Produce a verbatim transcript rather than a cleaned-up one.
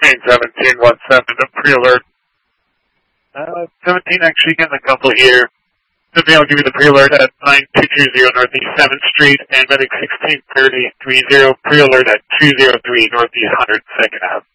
Main seventeen one seven, a pre-alert. Uh, seventeen actually getting a couple here. seventeen, I'll give you the pre-alert at nine two two zero Northeast seventh Street, and medic sixteen thirty three zero pre-alert at two zero three Northeast one hundred second Ave.